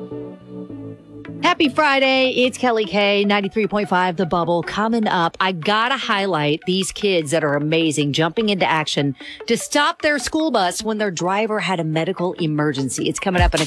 Happy Friday. It's Kelly K, 93.5 The Bubble. Coming up, I gotta highlight these kids that are amazing, jumping into action to stop their school bus when their driver had a medical emergency. It's coming up in a